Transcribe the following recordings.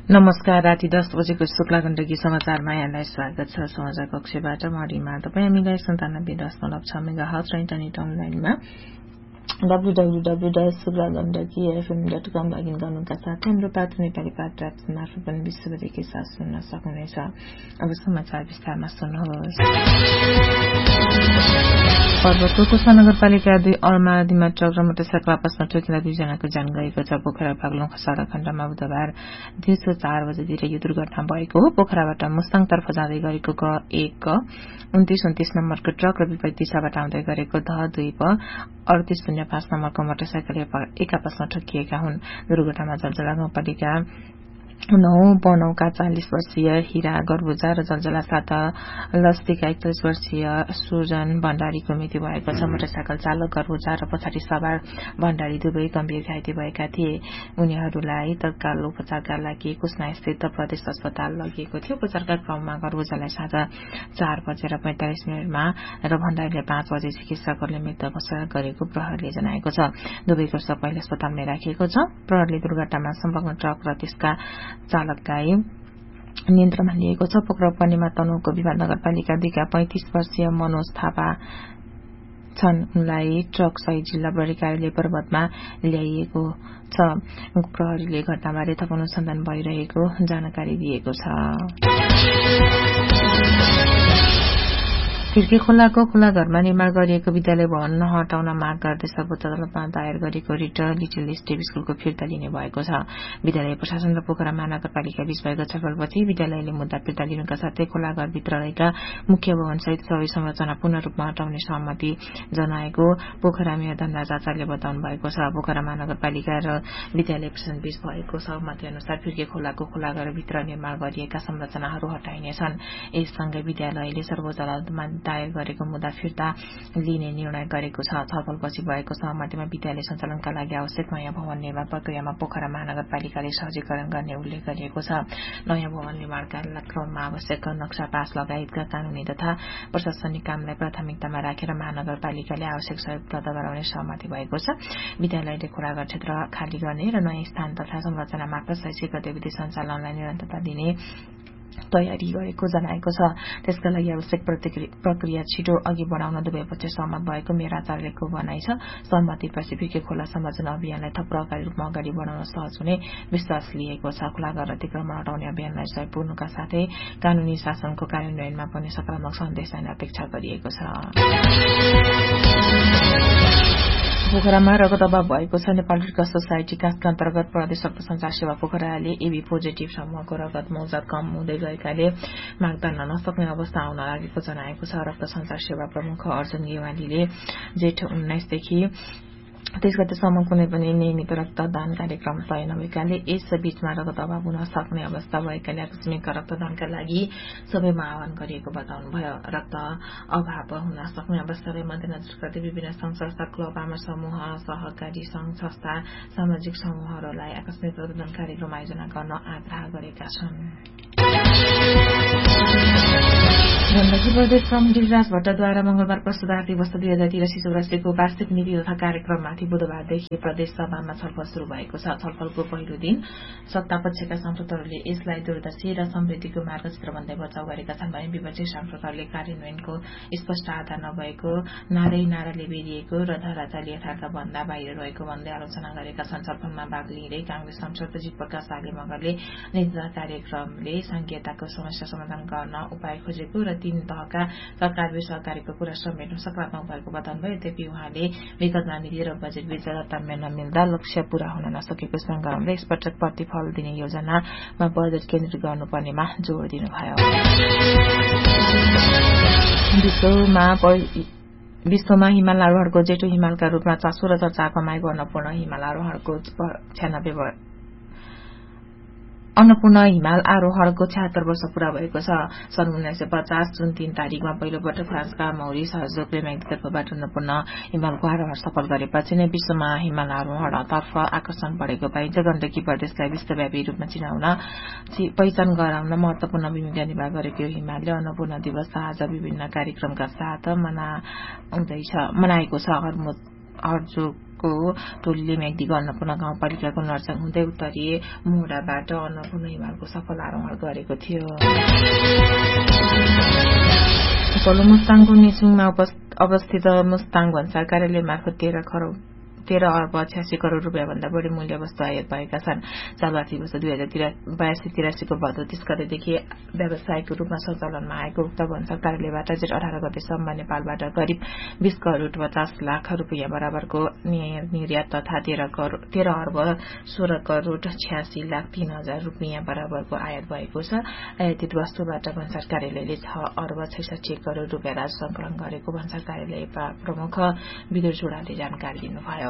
नमस्कार। राति 10 बजेको शुक्ला गण्डकी समाचारमा यहाँलाई स्वागत छ। समाचार कक्षबाट म रिमा। तपाईँ हामीलाई 97.6 मेगाहर्ज र इन्टरनेट अनलाइनमा www.suklagandaki.fm.com लगइन गर्नुका साथै हाम्रो पात्र नेपाली पात्र मार्फत पनि विश्वभरिकै साथ सुन्न सक्नुहुनेछ। अब समाचार विस्तारमा सुन्नुहोस्। पर्वतको नगरपालिका 2 अर्मादीमा ट्रक र मोटरसाइकल आपसमा ठोकिँदा 2 जनाको ज्यान गएको छ। पोखरा बागलुङ सडक खण्डमा बुधबार दिउँसो 4 बजेतिर यो दुर्घटना भएको हो। पोखराबाट मुस्ताङतर्फ जाँदै गरेको ग1 2929 नम्बरको ट्रक र विपरीत दिशाबाट आउँदै गरेको ध2 3805 नम्बरको मोटरसाइकल एक आपसमा ठोकिएका हुन्। दुर्घटनामा जलजला गाउँपालिका 9 बनौका 40 वर्षीय हिरा गर्बुजा र जलजला 7 लस्तीका 41 वर्षीय सुजन भण्डारीको मृत्यु भएको छ। मोटरसाइकल चालक गर्बुजा र पछाडि सवार भण्डारी दुवै गम्भीर घाइते भएका थिए। उनीहरूलाई तत्काल उपचारका लागि कुस्ना स्थित प्रदेश अस्पताल लगिएको थियो। उपचारका क्रममा गर्बुजालाई साँझ 4:45 र भण्डारीले 5 बजे चिकित्सकहरूले मृत घोषणा गरेको प्रहरीले जनाएको छ। दुवैको शव पहिले अस्पतालमै राखिएको छ। प्रहरीले दुर्घटनामा सम्पूर्ण ट्रक र त्यसका चालकलाई नियन्त्रणमा लिएको छ। पोखरा उपन्यामा तनहुको विवाद नगरपालिका 2 का 35 वर्षीय मनोज थापा छन्। उनलाई ट्रक सहित जिल्ला प्रहरी कार्यालय पर्वतमा ल्याइएको छ। प्रहरीले घटनाबारे थप अनुसन्धान भइरहेको जानकारी दिएको छ। फिर्के खोलाको खुला घरमा निर्माण गरिएको विद्यालय भवन हटाउन माग गर्दै सर्वोच्च अदालतमा दायर गरेको रिट लिटिल स्टेप स्कूलको फिर्ता लिने भएको छ। विद्यालय प्रशासन र पोखरा महानगरपालिका बीच भएको छलफलपछि विद्यालयले मुद्दा फिर्ता लिनुका साथै खोलाघरभित्र रहेका मुख्य भवनसहित सबै संरचना पूर्ण रूपमा हटाउने सहमति जनाएको पोखरा मेयर धनराज आचार्यले बताउनु भएको छ। पोखरा महानगरपालिका र विद्यालय प्रशासन बीच भएको सहमति अनुसार फिर्के खोलाको खोलाघरभित्र निर्माण गरिएका संरचनाहरू हटाइनेछन्। यससँगै विद्यालयले सर्वोच्च अदालतमा दायर गरेको मुद्दा फिर्ता लिने निर्णय गरेको छ। छलफलपछि भएको सहमतिमा विद्यालय सञ्चालनका लागि आवश्यक नयाँ भवन निर्माण प्रक्रियामा पोखरा महानगरपालिकाले सहजीकरण गर्ने उल्लेख गरिएको छ। नयाँ भवन निर्माणका क्रममा आवश्यक नक्सा पास लगायतका कानूनी तथा प्रशासनिक कामलाई प्राथमिकतामा राखेर महानगरपालिकाले आवश्यक सहयोग उपलब्ध गराउने सहमति भएको छ। विद्यालयले खोलाघर क्षेत्र खाली गर्ने र नयाँ स्थान तथा संरचना मार्फत शैक्षिक गतिविधि सञ्चालनलाई निरन्तरता दिने तयारी गरेको जनाएको छ। त्यसका लागि आवश्यक प्रक्रिया छिटो अघि बढाउन दुवै पक्ष सहमत भएको मेयर आचार्यको भनाइ छ। सहमतिपछि फिर्के खोला संरक्षण अभियानलाई थप प्रभावी रूपमा अगाडि बढाउन सहज हुने विश्वास लिएको छ। खोलाघर अतिक्रमण हटाउने अभियानलाई सहयोग पुर्नुका साथै कानूनी शासनको कार्यान्वयनमा पनि सकारात्मक सन्देश जाने अपेक्षा गरिएको छ। पोखरामा रगत अभाव भएको छ। नेपाल रेड क्रस सोसाइटी कास्का अन्तर्गत प्रदेश रक्त सञ्चार सेवा पोखराले एबी पोजिटिभ समूहको रगत मौजत कम हुँदै गएकाले मागदान नसक्ने अवस्था आउन लागेको जनाएको छ। रक्त सञ्चार सेवा प्रमुख अर्जुन गेवालीले जेठ 19 देखि 23 गतेसम्म कुनै पनि नियमित रक्तदान कार्यक्रम तय नभएकाले यस बीचमा रगत अभाव हुन सक्ने अवस्था भएकाले आकस्मिक रक्तदानका लागि सबैमा आह्वान गरिएको बताउनुभयो। रक्त अभाव हुन सक्ने अवस्थालाई मध्यनजर गर्दै विभिन्न संघ संस्था, क्लब, आमा समूह, सहकारी संघ संस्था, सामाजिक समूहहरूलाई आकस्मिक रक्तदान कार्यक्रम आयोजना गर्न आग्रह गरेका छन्। गण्डकी प्रदेश प्रमुख गिरिराज भट्टद्वारा मंगलबार प्रस्तुत आर्थिक वर्ष 2083-84 वार्षिक नीति तथा कार्यक्रममाथि बुधबारदेखि प्रदेश सभामा छलफल शुरू भएको छ। छलफलको पहिलो दिन सत्तापक्षका सांसदहरूले यसलाई दूरदर्शी र समृद्धिको मार्गचित्र भन्दै बचाउ गरेका छन् भने विपक्षी सांसदहरूले कार्यान्वयनको स्पष्ट आधार नभएको, नाराले बेरिएको र धराचाली यथार्थ भन्दा बाहिर रहेको भन्दै आलोचना गरेका छन्। छलफलमा भाग लिँदै कांग्रेस सांसद जित प्रकाश आले मगरले नीति कार्यक्रमले संघीयताको समस्या समाधान गर्न उपाय खोजेको र 3 तहका सरकार सहकारीको कुरा समेट्न सकारात्मक भएको बताउनुभयो। यद्यपि उहाँले विगतमा नीति र बजेट बीच तालमेल नमिल्दा लक्ष्य पूरा हुन नसकेको स्मरण गराउँदै यसपटक प्रतिफल दिने योजनामा बजेट केन्द्रित गर्नुपर्नेमा जोड़ दिनुभयो। विश्वमा हिमाल आरोहणको जेठो हिमालका रूपमा चासो र चर्चा कमाएको अन्नपूर्ण हिमाल आरोहणको 76 वर्ष पूरा भएको छ। सन् 1950 जुन 3 तारिकमा पहिलो पटक फ्रान्सका मौरी सहयोगले म्याग्दीतर्फबाट अन्नपूर्ण हिमालको आरोहण सफल गरेपछि नै विश्वमा हिमाल आरोहणतर्फ आकर्षण बढेको पाइन्छ। गण्डकी प्रदेशलाई विश्वव्यापी रूपमा पहिचान गराउन महत्वपूर्ण भूमिका निर्वाह गरेको यो हिमालले अन्नपूर्ण दिवस आज विभिन्न कार्यक्रमका साथ मनाएको छ। हर्जोग को टोलीले मेग्दीको अन्नपूर्ण गाउँपालिकाको नर्चङ हुँदै उत्तरीय मोहडाबाट अन्नपूर्ण हिमालको सफल आरोहण गरेको थियो। उपल्लो मुस्ताङको निचुङमा अवस्थित मुस्ताङ भन्सार कार्यालय मार्फत 13 अर्ब 86 करोड़ रुपियाँ भन्दा बढ़ी मूल्य वस्तु आयात भएका छन्। चालु आर्थिक वर्ष 2082-83 को भदौ 30 गतेदेखि व्यावसायिक रूपमा सञ्चालनमा आएको उक्त भन्सार कार्यालयबाट जेठ 18 गतेसम्म नेपालबाट करिब 20 करोड़ 50 लाख रुपियाँ बराबरको निर्यात तथा 13 अर्ब 16 करोड़ 86 लाख 3 हजार रुपियाँ बराबरको आयात भएको छ। आयातित वस्तुबाट भन्सार कार्यालयले 6 अर्ब 66 करोड़ रुपियाँ राजस्व संकलन गरेको भन्सार कार्यालय प्रमुख विदुर जोडाले जानकारी दिनुभयो।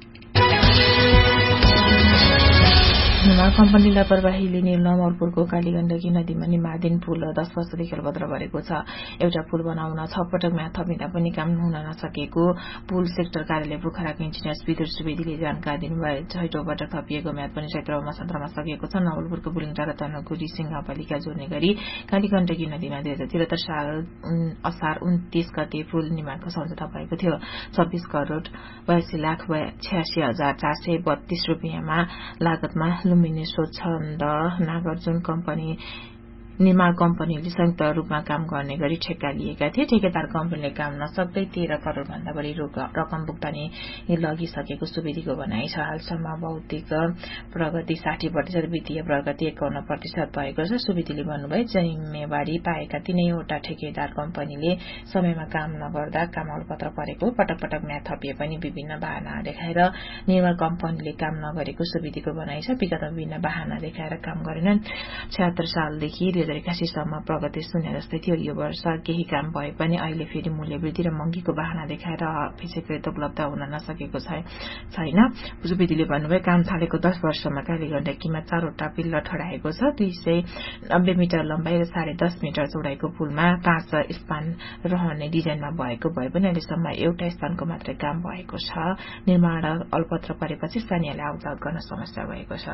निर्माण कम्पनी लापरवाहीले नवलपुरको कालीगण्डकी नदीमा निर्माणाधीन पुल 10 वर्षदेखि अल्पत्र गरेको छ। एउटा पुल बनाउन 6 पटक म्याद थपिँदा पनि काम हुन नसकेको पुल सेक्टर कार्यालय पोखराको इन्जिनियर विदुर सुवेदीले जानकारी दिनुभयो। 6औं पटक थपिएको म्याद पनि चैत्रमा सत्रमा सकेको छ। नवलपुरको बुलिङटा र तनहुरी सिंहपालिका जोड्ने गरी कालीगण्डकी नदीमा 2073 साल असार 29 गते पुल निर्माणको सम्झौता भएको थियो। 26 करोड़ 82 लाख 86 हजार 432 रुपियाँमा लागतमा लुम्बिनी स्वच्छन्द नागार्जुन निर्माण कम्पनीले संयुक्त रूपमा काम गर्ने गरी ठेक्का लिएका थिए। ठेकेदार कम्पनीले काम नसक्दै 13 करोड़ भन्दा बढ़ी रकम भुक्तानी लगिसकेको सुवेदीको भनाइ छ। हालसम्म भौतिक प्रगति 60%, वित्तीय प्रगति 51% भएको छ। सुवेदीले भन्नुभयो, जिम्मेवारी पाएका तीनैवटा ठेकेदार कम्पनीले समयमा काम नगर्दा काम अलपत्र परेको, पटक पटक म्याद थपिए पनि विभिन्न बहाना देखाएर निर्माण कम्पनीले काम नगरेको सुवेदीको भनाइ छ। विगतमा विभिन्न बहाना देखाएर काम गरेनन्। 76 सालदेखि 2081 सम्म प्रगति शून्य जस्तै थियो। यो वर्ष केही काम भए पनि अहिले फेरि मूल्य वृद्धि र महँगीको बहाना देखाएर अपेक्षाकृत उपलब्ध हुन नसकेको छैन। सुवेदीले भन्नुभयो, काम थालेको 10 वर्षमा कालीगण्डकीमा 4वटा पिल्लर ठडाएको छ। 290 मिटर लम्बाई र 10.5 मिटर चौडाइको पुलमा 5 स्पान रहने डिजाइनमा भएको भए पनि अहिलेसम्म एउटा स्पानको मात्रै काम भएको छ। निर्माण अल्पत्र परेपछि स्थानीयले आवतजावत गर्न समस्या भएको छ।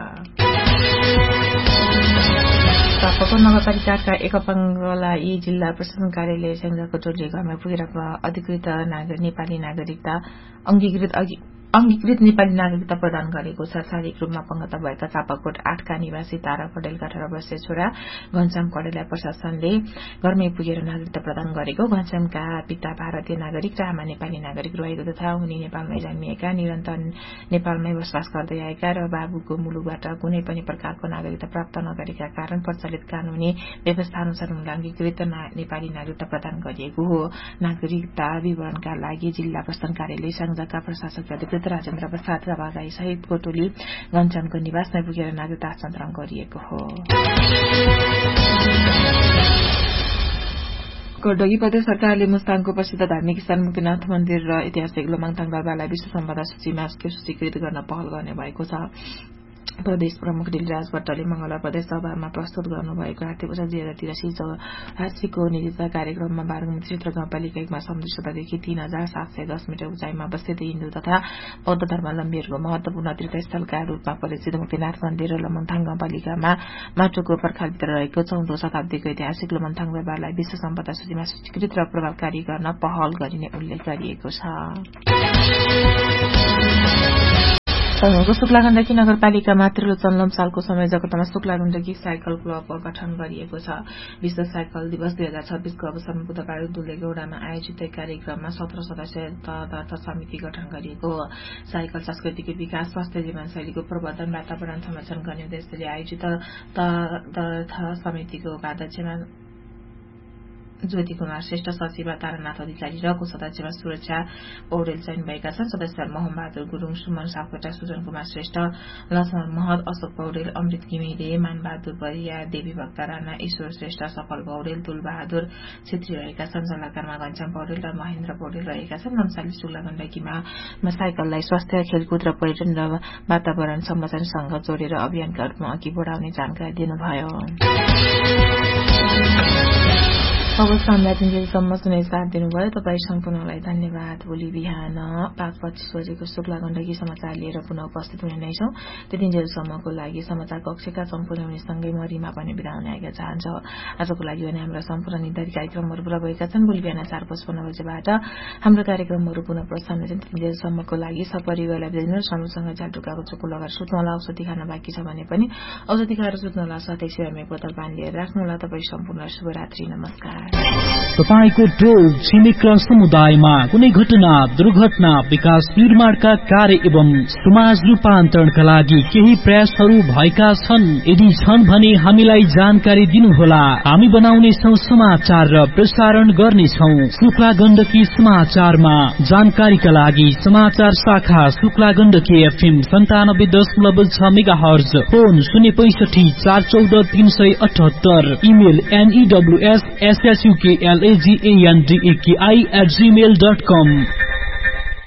तापको नगरपालिकाका एकपङ्गलाई जिल्ला प्रशासन कार्यालय स्याङ्जाको टोलीले घरमा पुगेर अधिकृत नेपाली नागरिकता अंगीकृत नेपाली नागरिकता प्रदान गरेको छ। शारीरिक रूपमा अपङ्गता भएका चापाकोट 8 का निवासी तारा पटेलका 18 वर्षीय छोरा घनश्याम पटेललाई प्रशासनले घरमै पुगेर नागरिकता प्रदान गरेको। घनश्यामका पिता भारतीय नागरिक र आमा नेपाली नागरिक रहेको तथा उनी नेपालमै जन्मिएका, निरन्तर नेपालमै बसोबास गर्दै आएका र बाबुको मुलुकबाट कुनै पनि प्रकारको नागरिकता प्राप्त नगरेका कारण प्रचलित कानूनी व्यवस्था अनुसार उनलाई अंगीकृत नेपाली नागरिकता प्रदान गरिएको हो। नागरिकता विवरणका लागि जिल्ला प्रशासन कार्यालय स्याङ्जाका प्रशासक अधिकृत राजेन्द्र प्रसाद राभागाई सहितको टोली घनश्यामको निवासमै पुगेर नागरिकता हस्तान्तरण गरिएको हो। गण्डकी प्रदेश सरकारले मुस्ताङको प्रसिद्ध धार्मिक स्थान मुक्तिनाथ मन्दिर र ऐतिहासिक लोमाङथाङ दरबारलाई विश्व सम्पदा सूचीमा सूचीकृत गर्न पहल गर्ने भएको छ। प्रदेश प्रमुख दिलराज भट्टले मंगलबार प्रदेश सभामा प्रस्तुत गर्नुभएको आर्थिक वर्ष 2083-84 निरीक्षण कार्यक्रममा बागमती क्षेत्र गाउँपालिका 1मा समुद्रसतहदेखि 3710 मिटर उचाइमा अवस्थित हिन्दू तथा बौद्ध धर्मावलम्बीहरूको महत्वपूर्ण तीर्थस्थलका रूपमा परिचित मुक्तिनाथ मन्दिर र लोमङथाङ गाउँपालिकामा माटोको पर्खालभित्र रहेको 14औं शताब्दीको ऐतिहासिक लोमङथाङ दरबारलाई विश्व सम्पदा सूचीमा सूचीकृत र प्रभावकारी गर्न पहल गरिने उल्लेख गरिएको छ। शुक्ला गण्डकी नगरपालिकामा त्रिलोचन लम्सालको संयोजकतामा शुक्ला गण्डकी साइकल क्लबको गठन गरिएको छ। विश्व साइकल दिवस 2026 को अवसरमा बुधबार दुलेगौडामा आयोजित कार्यक्रममा 17 सदस्यीय तदर्थ समिति गठन गरिएको हो। साइकल संस्कृतिको विकास, स्वास्थ्य जीवनशैलीको प्रवर्धन, वातावरण संरक्षण गर्ने उद्देश्यले आयोजित तदर्थ समितिको उपाध्यक्षमा ज्योति कुमार श्रेष्ठ, सचिव तारानाथ अधिकारी र कोषाध्यक्षमा सुरक्षा पौडेल चयन भएका छन्। सदस्य मोहम्बहादुर गुरूङ, सुमन सापकोटा, सुजन कुमार श्रेष्ठ, लक्ष्मण महत, अशोक पौडेल, अमृत घिमिरे, मानबहादुर बरिया, देवी भक्त राणा, ईश्वर श्रेष्ठ, सफल पौडेल, तुलबहादुर छेत्री रहेका छन्। सल्लाहकारमा घनश्याम पौडेल र महेन्द्र पौडेल रहेका छन्। लम्साली शुक्ला गण्डकीमा साइकललाई स्वास्थ्य, खेलकुद र पर्यटन र वातावरण संरक्षणसँग जोडेर अभियानका रूपमा अघि बढाउने जानकारी दिनुभयो। अवस्थालाई तिनजेलसम्म सुने साथ दिनुभयो। तपाईँ सम्पूर्णलाई धन्यवाद। भोलि बिहान 5:25 बजेको शुक्ला गण्डकी समाचार लिएर पुनः उपस्थित हुने नै छौं। त्यतिन्जेलसम्मको लागि समाचार कक्षका सम्पूर्ण हुनेसँगै म रिमा पनि बिदा हुन आएका चाहन्छ। आजको लागि भने हाम्रा सम्पूर्ण निर्धारित कार्यक्रमहरू पूरा भएका छन्। भोलि बिहान 4:55 बजेबाट हाम्रो कार्यक्रमहरू पुनः प्रसारण हुनेछन्। त्यतिन्जेलसम्मको लागि सपरिवारलाई बिदा दिनुहोस्। राम्रोसँग झ्यालटुकाको चोको लगाएर सुत्नुहोला। औषधि खान बाँकी छ भने पनि औषधि खाएर सुत्नुहोला। साथै सिरामा एक बोतल पानी लिएर राख्नुहोला। तपाईँ सम्पूर्ण शुभरात्रि। नमस्कार। तपाईको टोल छिमेक र समुदायमा कुनै घटना, दुर्घटना, विकास निर्माणका कार्य एवं समाज रूपान्तरणका लागि केही प्रयासहरू भएका छन्? यदि छन् भने हामीलाई जानकारी दिनुहोला। हामी बनाउनेछौं समाचार र प्रसारण गर्नेछौं शुक्ला गण्डकी समाचारमा। जानकारीका लागि समाचार शाखा Shukla Gandaki FM 97.6 megahertz, phone 065 414 378, email news@gmail.com।